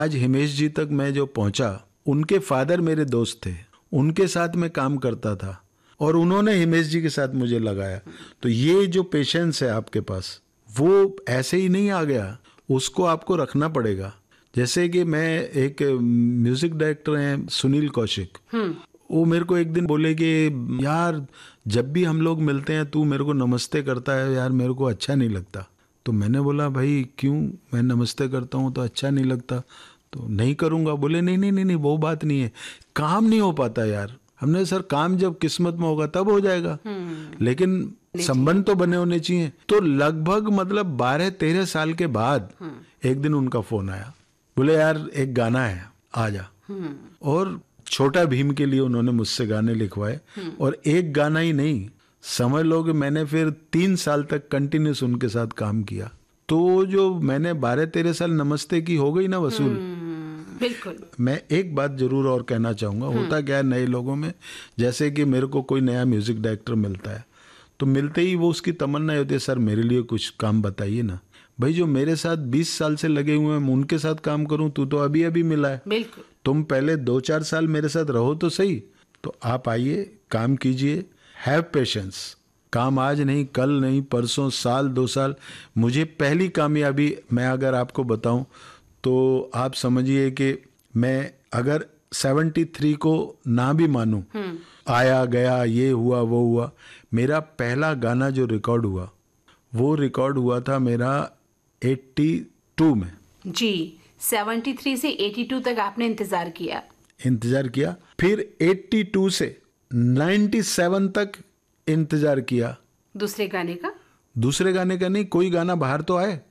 आज हिमेश जी तक मैं जो पहुंचा, उनके फादर मेरे दोस्त थे, उनके साथ मैं काम करता था और उन्होंने हिमेश जी के साथ मुझे लगाया। तो ये जो पेशेंस है आपके पास, वो ऐसे ही नहीं आ गया, उसको आपको रखना पड़ेगा। जैसे कि मैं एक म्यूजिक डायरेक्टर हैं सुनील कौशिक, वो मेरे को एक दिन बोले कि यार जब भी हम लोग मिलते हैं तू मेरे को नमस्ते करता है यार, मेरे को अच्छा नहीं लगता। तो मैंने बोला भाई क्यों, मैं नमस्ते करता हूँ तो अच्छा नहीं लगता? तो नहीं करूँगा। बोले नहीं नहीं नहीं नहीं वो बात नहीं है, काम नहीं हो पाता यार। हमने सर काम जब किस्मत में होगा तब हो जाएगा, लेकिन संबंध तो बने होने चाहिए। तो लगभग मतलब 12-13 साल के बाद एक दिन उनका फोन आया, बोले यार एक गाना है आ जा। और छोटा भीम के लिए उन्होंने मुझसे गाने लिखवाए, और एक गाना ही नहीं, समझ लो कि मैंने फिर 3 साल तक कंटिन्यूस उनके साथ काम किया। तो जो मैंने 12-13 साल नमस्ते की हो गई ना वसूल। बिल्कुल। मैं एक बात जरूर और कहना चाहूँगा, होता क्या है नए लोगों में, जैसे कि मेरे को कोई नया म्यूजिक डायरेक्टर मिलता है तो मिलते ही वो उसकी तमन्ना होती है सर मेरे लिए कुछ काम बताइए ना। भाई जो मेरे साथ 20 साल से लगे हुए हैं उनके साथ काम करूं, तू तो अभी अभी मिला है। बिल्कुल। तुम पहले 2-4 साल मेरे साथ रहो तो सही। तो आप आइए, काम कीजिए, हैव पेशेंस। काम आज नहीं, कल नहीं, परसों, साल 2 साल। मुझे पहली कामयाबी मैं अगर आपको बताऊं तो आप समझिए कि मैं अगर 73 को ना भी मानूं, आया गया ये हुआ वो हुआ, मेरा पहला गाना जो रिकॉर्ड हुआ वो रिकॉर्ड हुआ था मेरा 82 में। जी, 73 से 82 तक आपने इंतजार किया। फिर 82 से 97 तक इंतजार किया। दूसरे गाने का नहीं, कोई गाना बाहर तो आए।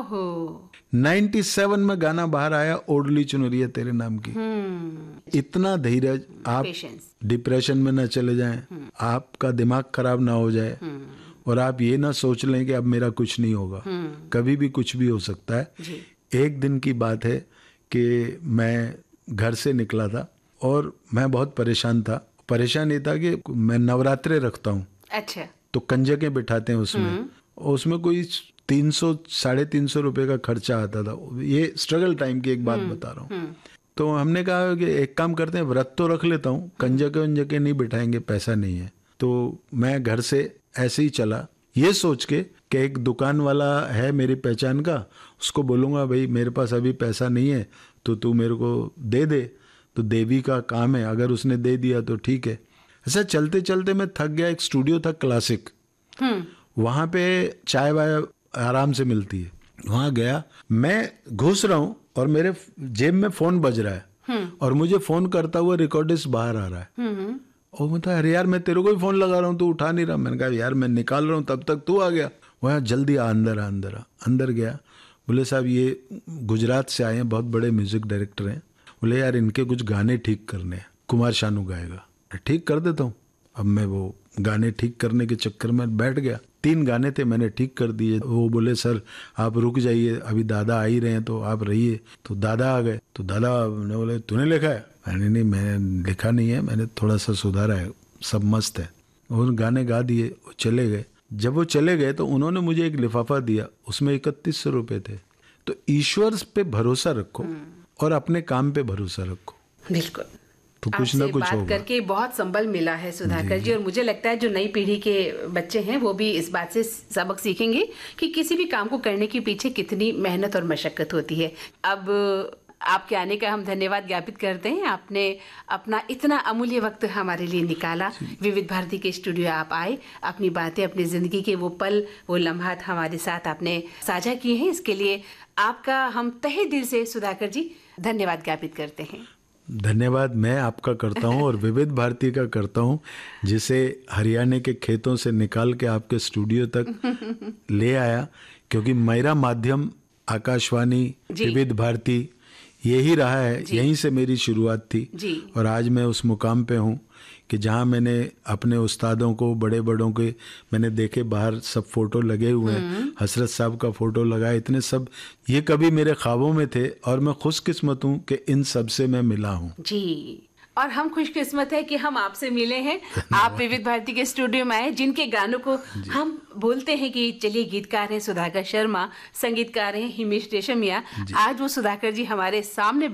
97 में गाना बाहर आया, ओढ़ली चुनरिया तेरे नाम की। इतना धीरज, आप डिप्रेशन में ना चले जाएं, आपका दिमाग खराब ना हो जाए, और आप ये ना सोच लें कि अब मेरा कुछ नहीं होगा। कभी भी कुछ भी हो सकता है। एक दिन की बात है कि मैं घर से निकला था और मैं बहुत परेशान था। परेशान ये था कि मैं नवरात्रे रखता हूँ। अच्छा। तो कंजकें बिठाते हैं उसमें, और उसमें कोई 300-350 रुपए का खर्चा आता था। ये स्ट्रगल टाइम की एक बात बता रहा हूँ। तो हमने कहा कि एक काम करते हैं, व्रत तो रख लेता हूँ, कंजके नहीं बिठाएंगे, पैसा नहीं है। तो मैं घर से ऐसे ही चला, ये सोच के कि एक दुकान वाला है मेरी पहचान का, उसको बोलूँगा भाई मेरे पास अभी पैसा नहीं है तो तू मेरे को दे दे। तो देवी का काम है, अगर उसने दे दिया तो ठीक है। ऐसा चलते चलते मैं थक गया। एक स्टूडियो था क्लासिक, वहाँ पे चाय वाय आराम से मिलती है। वहाँ गया, मैं घुस रहा हूँ और मेरे जेब में फोन बज रहा है, और मुझे फोन करता हुआ रिकॉर्डिस्ट बाहर आ रहा है। और मैं अरे यार मैं तेरे को ही फोन लगा रहा हूँ, तू उठा नहीं रहा। मैंने कहा यार मैं निकाल रहा हूँ, तब तक तू आ गया। वहाँ जल्दी आ, अंदर गया। बोले साहब ये गुजरात से आए हैं, बहुत बड़े म्यूजिक डायरेक्टर हैं। बोले यार इनके कुछ गाने ठीक करने हैं, कुमार शानू गाएगा। ठीक कर देता हूँ। अब मैं वो गाने ठीक करने के चक्कर में बैठ गया। 3 गाने थे, मैंने ठीक कर दिए। वो बोले सर आप रुक जाइए, अभी दादा आ ही रहे हैं तो आप रहिए। तो दादा आ गए। तो दादा ने बोले तूने लिखा है? मैंने नहीं, मैंने लिखा नहीं है, मैंने थोड़ा सा सुधारा है, सब मस्त है। और गाने गा दिए, वो चले गए। जब वो चले गए तो उन्होंने मुझे एक लिफाफा दिया, उसमें 3100 रुपये थे। तो ईश्वर पे भरोसा रखो और अपने काम पे भरोसा रखो। बिल्कुल। तो कुछ ना कुछ होगा। बात करके बहुत संबल मिला है सुधाकर जी, और मुझे लगता है जो नई पीढ़ी के बच्चे हैं वो भी इस बात से सबक सीखेंगे कि किसी भी काम को करने के पीछे कितनी मेहनत और मशक्कत होती है। अब आपके आने का हम धन्यवाद ज्ञापित करते हैं। आपने अपना इतना अमूल्य वक्त हमारे लिए निकाला, विविध भारती के स्टूडियो आप आए, अपनी बातें, अपनी जिंदगी के वो पल, वो लम्हात हमारे साथ आपने साझा किए हैं। इसके लिए आपका हम तहे दिल से सुधाकर जी धन्यवाद ज्ञापित करते हैं। धन्यवाद मैं आपका करता हूं और विविध भारती का करता हूं, जिसे हरियाणा के खेतों से निकाल के आपके स्टूडियो तक ले आया। क्योंकि मेरा माध्यम आकाशवाणी, विविध भारती यही रहा है, यहीं से मेरी शुरुआत थी। और आज मैं उस मुकाम पे हूँ कि जहाँ मैंने अपने उस्तादों को, बड़े बड़ों के मैंने देखे, बाहर सब फोटो लगे हुए हैं, हसरत साहब का फोटो लगा है, इतने सब, ये कभी मेरे ख्वाबों में थे। और मैं खुशकिस्मत हूँ कि इन सब से मैं मिला हूँ जी। और हम खुशकिस्मत है कि हम आपसे मिले हैं। आप विविध भारती के स्टूडियो में आए, जिनके गानों को हम बोलते हैं कि चलिए गीतकार हैं सुधाकर शर्मा, संगीतकार हैं हिमेश रेशमिया। आज वो सुधाकर जी हमारे सामने